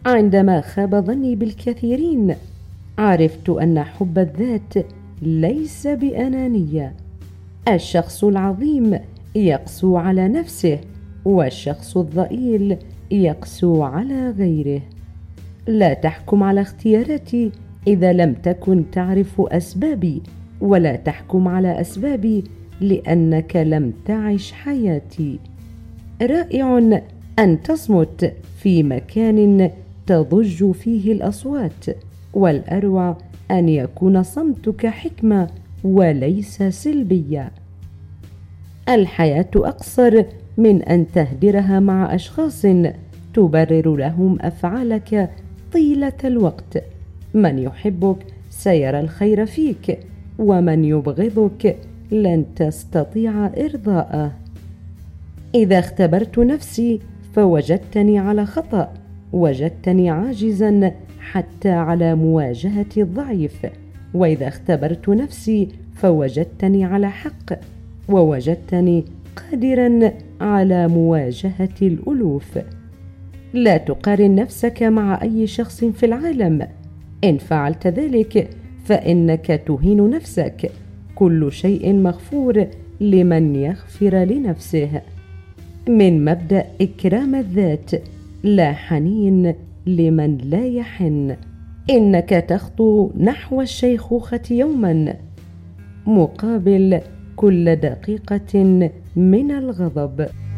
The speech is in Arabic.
عندما خاب ظني بالكثيرين، عرفت أن حب الذات ليس بأنانية. الشخص العظيم يقسو على نفسه، والشخص الضئيل يقسو على غيره. لا تحكم على اختياراتي إذا لم تكن تعرف أسبابي، ولا تحكم على أسبابي لأنك لم تعش حياتي. رائع أن تصمت في مكان تضج فيه الأصوات، والأروع أن يكون صمتك حكمة وليس سلبية. الحياة أقصر من أن تهدرها مع أشخاص تبرر لهم أفعالك طيلة الوقت. من يحبك سيرى الخير فيك، ومن يبغضك لن تستطيع إرضاءه. إذا اختبرت نفسي فوجدتني على خطأ، وجدتني عاجزا حتى على مواجهة الضعيف. وإذا اختبرت نفسي فوجدتني على حق، ووجدتني قادرا على مواجهة الألوف. لا تقارن نفسك مع أي شخص في العالم. إن فعلت ذلك فإنك تهين نفسك. كل شيء مغفور لمن يغفر لنفسه. من مبدأ إكرام الذات، لا حنين لمن لا يحن. إنك تخطو نحو الشيخوخة يوما مقابل كل دقيقة من الغضب.